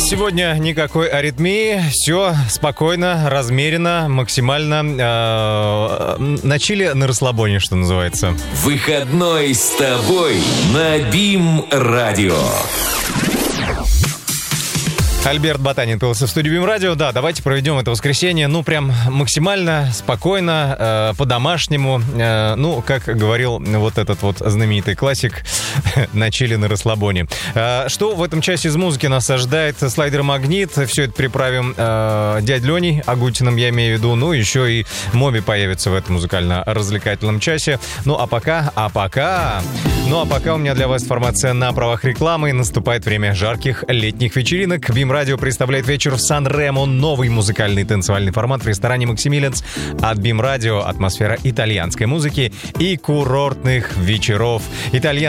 Сегодня никакой аритмии, все спокойно, размеренно, максимально на чиле, на расслабоне, что называется. Выходной с тобой на БИМ-радио. Альберт Ботанин появился в студии БИМ-радио. Да, давайте проведем это воскресенье, прям максимально спокойно, по-домашнему. Как говорил вот этот вот знаменитый классик, на чиле, на расслабоне. Что в этом часе из музыки нас ожидает? Слайдер «Магнит». Все это приправим дядь Леней Агутиным, я имею в виду. Еще и Моби появится в этом музыкально-развлекательном часе. А пока у меня для вас информация на правах рекламы. Наступает время жарких летних вечеринок. БИМ-радио представляет вечер в Сан-Ремо. Новый музыкальный танцевальный формат в ресторане «Максимилианс» от БИМ-радио. Атмосфера итальянской музыки и курортных вечеров.